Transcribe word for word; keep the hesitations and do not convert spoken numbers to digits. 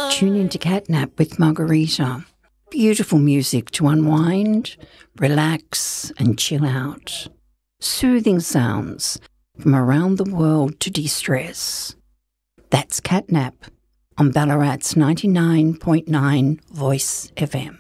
Tune into Catnap with Margarita. Beautiful music to unwind, relax and chill out. Soothing sounds from around the world to de-stress. That's Catnap on Ballarat's ninety-nine point nine Voice F M.